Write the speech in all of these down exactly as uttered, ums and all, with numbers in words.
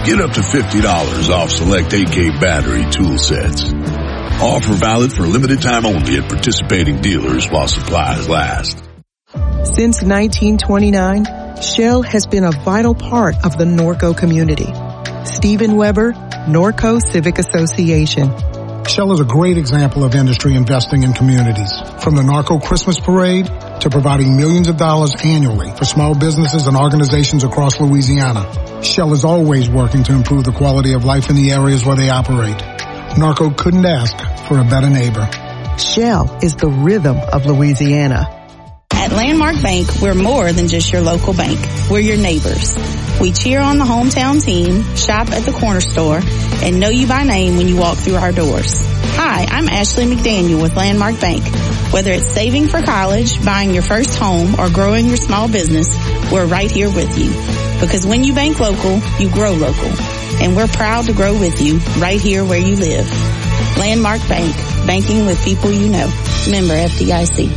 Get up to fifty dollars off select A K battery tool sets. Offer valid for limited time only at participating dealers while supplies last. Since nineteen twenty-nine, Shell has been a vital part of the Norco community. Stephen Weber, Norco Civic Association. Shell is a great example of industry investing in communities. From the Norco Christmas Parade to providing millions of dollars annually for small businesses and organizations across Louisiana. Shell is always working to improve the quality of life in the areas where they operate. Norco couldn't ask for a better neighbor. Shell is the rhythm of Louisiana. At Landmark Bank, we're more than just your local bank. We're your neighbors. We cheer on the hometown team, shop at the corner store, and know you by name when you walk through our doors. Hi, I'm Ashley McDaniel with Landmark Bank. Whether it's saving for college, buying your first home, or growing your small business, we're right here with you. Because when you bank local, you grow local. And we're proud to grow with you right here where you live. Landmark Bank, banking with people you know. Member F D I C.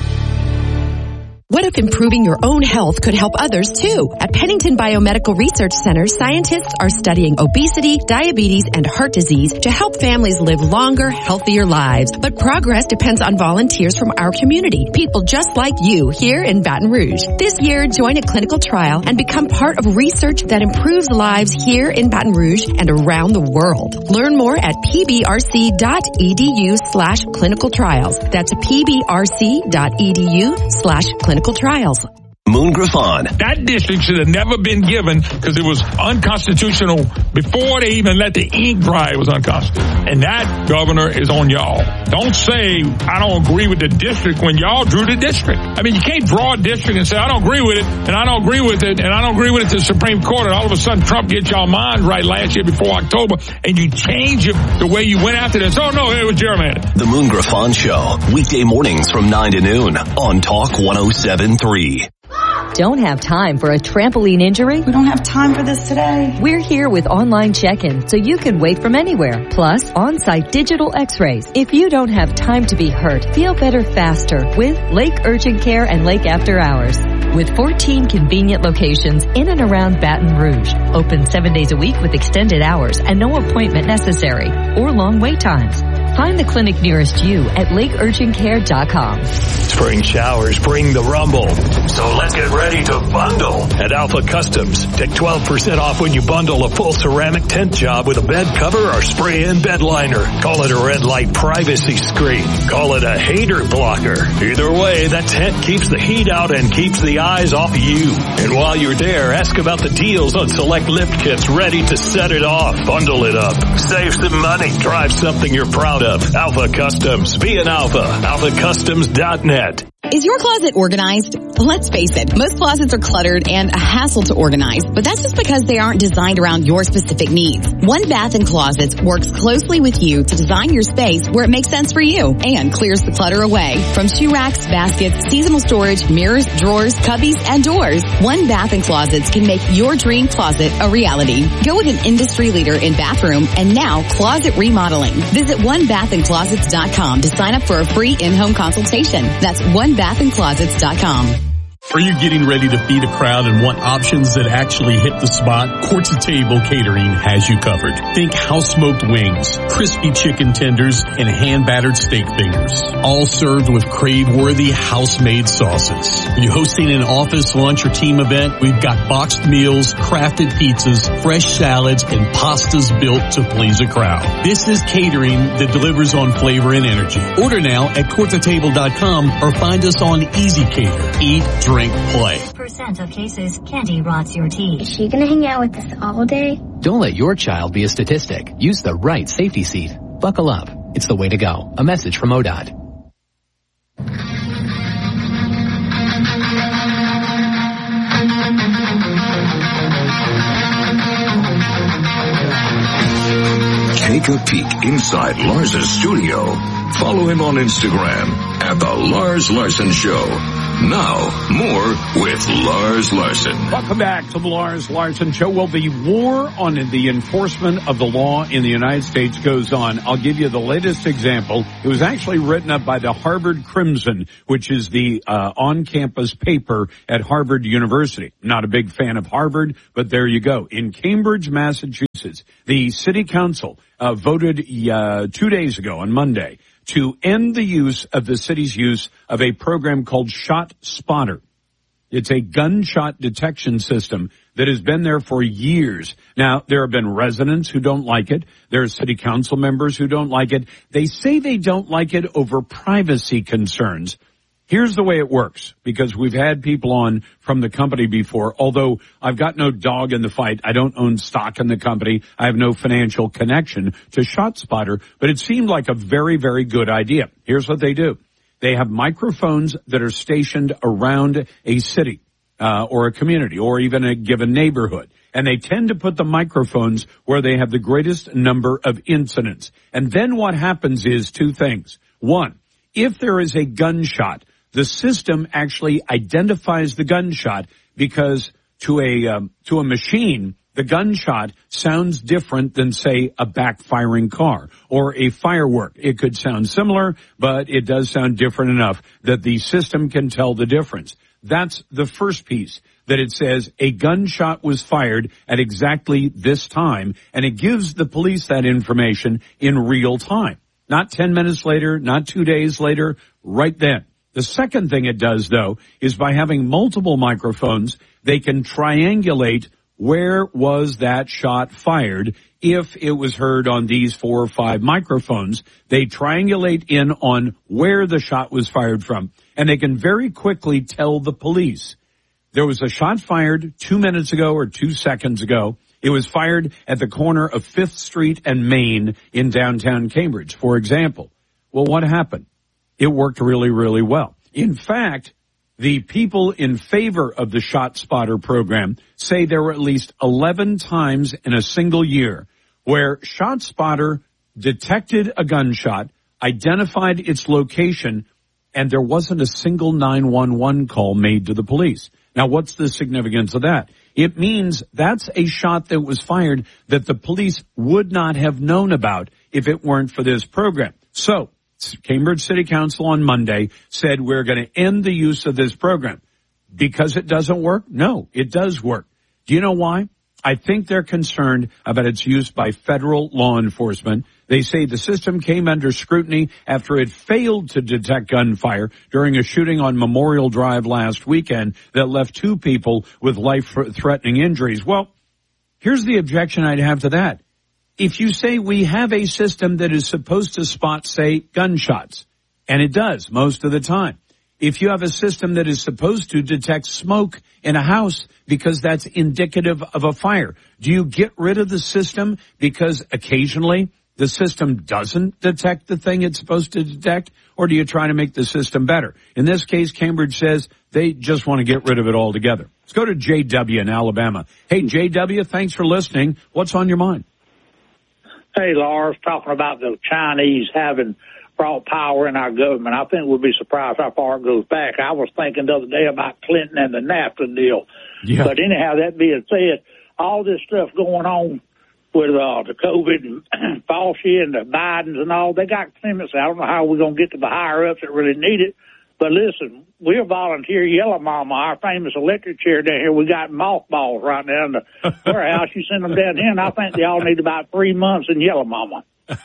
What if improving your own health could help others too? At Pennington Biomedical Research Center, scientists are studying obesity, diabetes, and heart disease to help families live longer, healthier lives. But progress depends on volunteers from our community, people just like you here in Baton Rouge. This year, join a clinical trial and become part of research that improves lives here in Baton Rouge and around the world. Learn more at pbrc.edu slash clinical trials. That's pbrc.edu slash clinical trials. Moon Griffon. That district should have never been given because it was unconstitutional before they even let the ink dry. It was unconstitutional. And that, Governor, is on y'all. Don't say, I don't agree with the district when y'all drew the district. I mean, you can't draw a district and say, I don't agree with it, and I don't agree with it, and I don't agree with it to the Supreme Court, and all of a sudden Trump gets y'all mind right last year before October, and you change it the way you went after this. Oh, no, it was gerrymandered. The Moon Griffon Show, weekday mornings from nine to noon on Talk one oh seven point three. Don't have time for a trampoline injury? We don't have time for this today. We're here with online check-in so you can wait from anywhere. Plus, on-site digital x-rays. If you don't have time to be hurt, feel better faster with Lake Urgent Care and Lake After Hours. With fourteen convenient locations in and around Baton Rouge. Open seven days a week with extended hours and no appointment necessary or long wait times. Find the clinic nearest you at lake urgent care dot com. Spring showers bring the rumble. So let's get ready to bundle at Alpha Customs. Take twelve percent off when you bundle a full ceramic tent job with a bed cover or spray-in bed liner. Call it a red light privacy screen. Call it a hater blocker. Either way, that tent keeps the heat out and keeps the eyes off you. And while you're there, ask about the deals on select lift kits ready to set it off. Bundle it up. Save some money. Drive something you're proud of. Alpha Customs. Be an Alpha. alpha customs dot net. Is your closet organized? Let's face it, most closets are cluttered and a hassle to organize, but that's just because they aren't designed around your specific needs. One Bath and Closets works closely with you to design your space where it makes sense for you and clears the clutter away. From shoe racks, baskets, seasonal storage, mirrors, drawers, cubbies, and doors, One Bath and Closets can make your dream closet a reality. Go with an industry leader in bathroom and now closet remodeling. Visit one bath and closets dot com to sign up for a free in-home consultation. That's one bath and closets dot com. Are you getting ready to feed a crowd and want options that actually hit the spot? Courts of Table Catering has you covered. Think house-smoked wings, crispy chicken tenders, and hand-battered steak fingers. All served with crave-worthy house-made sauces. Are you hosting an office, lunch, or team event? We've got boxed meals, crafted pizzas, fresh salads, and pastas built to please a crowd. This is catering that delivers on flavor and energy. Order now at courts of table dot com or find us on Easy Cater. Eat, drink, play. Percent of cases, candy rots your teeth. Is she gonna hang out with us all day? Don't let your child be a statistic. Use the right safety seat. Buckle up. It's the way to go. A message from O D O T. Take a peek inside Lars's studio. Follow him on Instagram at The Lars Larson Show. Now, more with Lars Larson. Welcome back to the Lars Larson Show. Well, the war on the enforcement of the law in the United States goes on. I'll give you the latest example. It was actually written up by the Harvard Crimson, which is the uh, on-campus paper at Harvard University. Not a big fan of Harvard, but there you go. In Cambridge, Massachusetts, the city council uh, voted uh, two days ago on Monday to end the use of the city's use of a program called Shot Spotter. It's a gunshot detection system that has been there for years. Now, there have been residents who don't like it. There are city council members who don't like it. They say they don't like it over privacy concerns. Here's the way it works, because we've had people on from the company before. Although I've got no dog in the fight, I don't own stock in the company, I have no financial connection to ShotSpotter, but it seemed like a very, very good idea. Here's what they do. They have microphones that are stationed around a city, uh, or a community, or even a given neighborhood. And they tend to put the microphones where they have the greatest number of incidents. And then what happens is two things. One, if there is a gunshot, the system actually identifies the gunshot, because to a um, to a machine, the gunshot sounds different than, say, a backfiring car or a firework. It could sound similar, but it does sound different enough that the system can tell the difference. That's the first piece, that it says a gunshot was fired at exactly this time, and it gives the police that information in real time. Not ten minutes later, not two days later, right then. The second thing it does, though, is by having multiple microphones, they can triangulate where was that shot fired. If it was heard on these four or five microphones, they triangulate in on where the shot was fired from, and they can very quickly tell the police. There was a shot fired two minutes ago or two seconds ago. It was fired at the corner of Fifth Street and Main in downtown Cambridge, for example. Well, what happened? It worked really, really well. In fact, the people in favor of the ShotSpotter program say there were at least eleven times in a single year where ShotSpotter detected a gunshot, identified its location, and there wasn't a single nine one one call made to the police. Now, what's the significance of that? It means that's a shot that was fired that the police would not have known about if it weren't for this program. So, Cambridge City Council on Monday said we're going to end the use of this program. Because it doesn't work? No, it does work. Do you know why? I think they're concerned about its use by federal law enforcement. They say the system came under scrutiny after it failed to detect gunfire during a shooting on Memorial Drive last weekend that left two people with life-threatening injuries. Well, here's the objection I'd have to that. If you say we have a system that is supposed to spot, say, gunshots, and it does most of the time. If you have a system that is supposed to detect smoke in a house because that's indicative of a fire, do you get rid of the system because occasionally the system doesn't detect the thing it's supposed to detect, or do you try to make the system better? In this case, Cambridge says they just want to get rid of it altogether. Let's go to J W in Alabama. Hey, J W, thanks for listening. What's on your mind? Hey, Lars, talking about the Chinese having brought power in our government. I think we'll be surprised how far it goes back. I was thinking the other day about Clinton and the NAFTA deal. Yeah. But anyhow, that being said, all this stuff going on with uh, the COVID and Fauci and the Bidens and all, they got clemency. I don't know how we're going to get to the higher-ups that really need it. But listen, we're volunteer Yellow Mama, our famous electric chair down here. We got mothballs right now in the warehouse. You send them down here, and I think they all need about three months in Yellow Mama.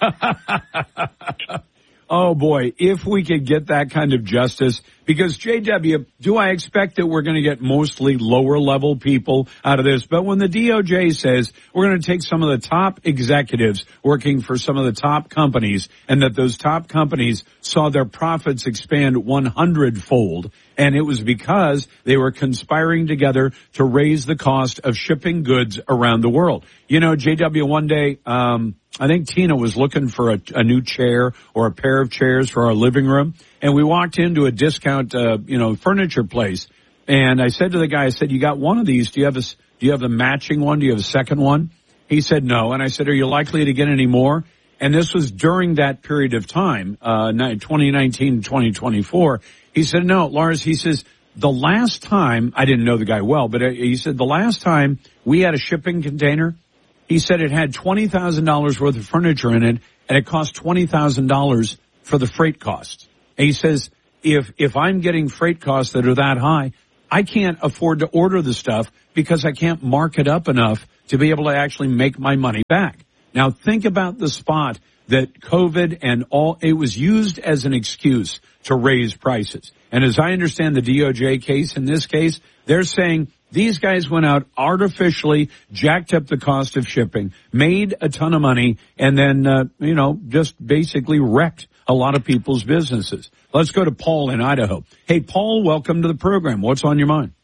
Oh, boy, if we could get that kind of justice, because, J W, do I expect that we're going to get mostly lower-level people out of this? But when the D O J says we're going to take some of the top executives working for some of the top companies, and that those top companies saw their profits expand one hundred-fold, and it was because they were conspiring together to raise the cost of shipping goods around the world. You know, J W, one day, um, I think Tina was looking for a, a new chair or a pair of chairs for our living room, and we walked into a discount, uh, you know, furniture place, and I said to the guy, I said, you got one of these, do you have a, do you have the matching one, do you have a second one? He said no, and I said, are you likely to get any more? And this was during that period of time, uh, twenty nineteen, twenty twenty-four. He said, no, Lars, he says, the last time, I didn't know the guy well, but he said the last time we had a shipping container, he said it had twenty thousand dollars worth of furniture in it, and it cost twenty thousand dollars for the freight costs. And he says, if, if I'm getting freight costs that are that high, I can't afford to order the stuff because I can't mark it up enough to be able to actually make my money back. Now think about the spot that COVID and all, it was used as an excuse to raise prices. And as I understand the D O J case in this case, they're saying these guys went out artificially, jacked up the cost of shipping, made a ton of money, and then, uh, you know, just basically wrecked a lot of people's businesses. Let's go to Paul in Idaho. Hey, Paul, welcome to the program. What's on your mind?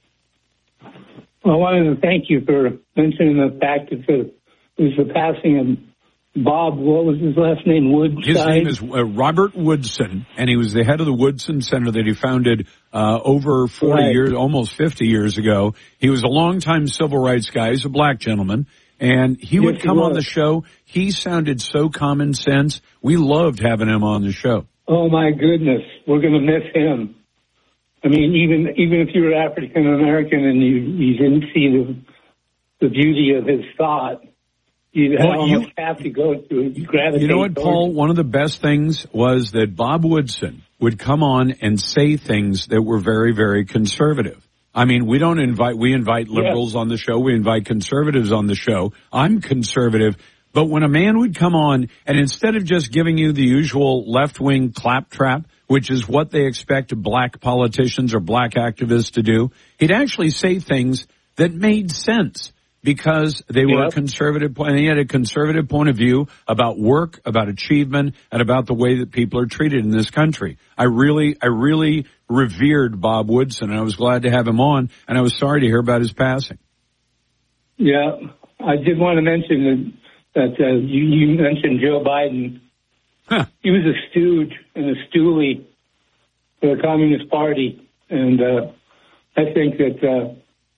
Well, I wanted to thank you for mentioning the fact that the, it was the passing of Bob, what was his last name? Woodside? His name is uh, Robert Woodson, and he was the head of the Woodson Center that he founded uh, over forty right. years, almost fifty years ago. He was a longtime civil rights guy. He's a black gentleman, and he yes, would come he on the show. He sounded so common sense. We loved having him on the show. Oh, my goodness. We're going to miss him. I mean, even even if you were African American and you, you didn't see the, the beauty of his thought, you well, almost you, have to go to gravitate. You know what, Paul? One of the best things was that Bob Woodson would come on and say things that were very, very conservative. I mean, we don't invite, we invite liberals yeah. on the show. We invite conservatives on the show. I'm conservative. But when a man would come on and instead of just giving you the usual left-wing claptrap, which is what they expect black politicians or black activists to do, he'd actually say things that made sense. Because they were yep. a conservative point, and he had a conservative point of view about work, about achievement, and about the way that people are treated in this country. I really, I really revered Bob Woodson, and I was glad to have him on, and I was sorry to hear about his passing. Yeah, I did want to mention that, that uh, you, you mentioned Joe Biden. Huh. He was a stooge and a stoolie for the Communist Party, and uh, I think that... Uh,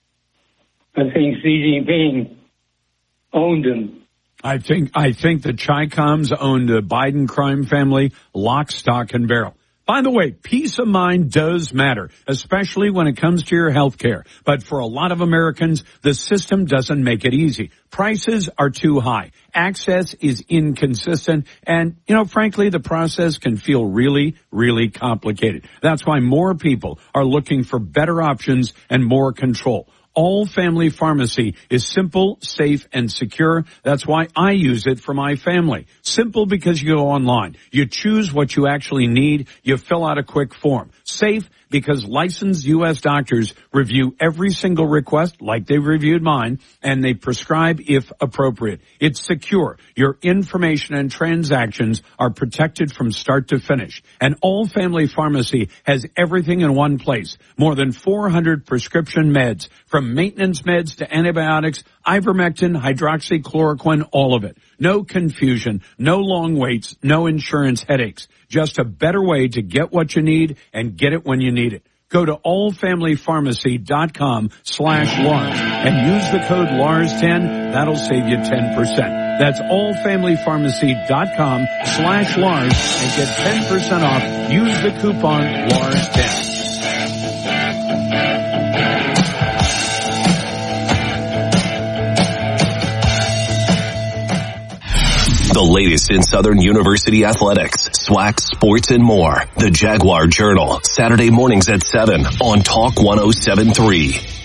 I think Xi Jinping owned him. I think I think the Chi-Coms owned the Biden crime family, lock, stock, and barrel. By the way, peace of mind does matter, especially when it comes to your health care. But for a lot of Americans, the system doesn't make it easy. Prices are too high. Access is inconsistent. And, you know, frankly, the process can feel really, really complicated. That's why more people are looking for better options and more control. All Family Pharmacy is simple, safe, and secure. That's why I use it for my family. Simple because you go online. You choose what you actually need. You fill out a quick form. Safe because licensed U S doctors review every single request like they've reviewed mine, and they prescribe if appropriate. It's secure. Your information and transactions are protected from start to finish. And All Family Pharmacy has everything in one place. More than four hundred prescription meds, from maintenance meds to antibiotics, ivermectin, hydroxychloroquine, all of it. No confusion, no long waits, no insurance headaches. Just a better way to get what you need and get it when you need it. Go to allfamilypharmacy.com slash Lars and use the code Lars ten. That'll save you ten percent. That's allfamilypharmacy.com slash Lars and get ten percent off. Use the coupon Lars ten. The latest in Southern University athletics, SWAC, sports, and more. The Jaguar Journal, Saturday mornings at seven on Talk one oh seven point three.